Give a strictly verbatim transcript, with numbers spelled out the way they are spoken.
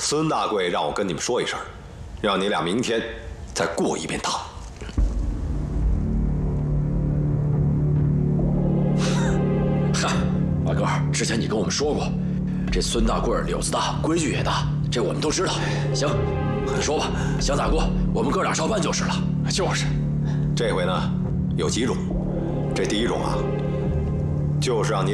孙大贵让我跟你们说一声，让你俩明天再过一遍堂。 嗨，二哥，之前你跟我们说过，这孙大贵柳子大，规矩也大，这我们都知道。行，你说吧，想咋过，我们哥俩照办就是了。 就是， 这回呢，有几种。这第一种啊，就是让你。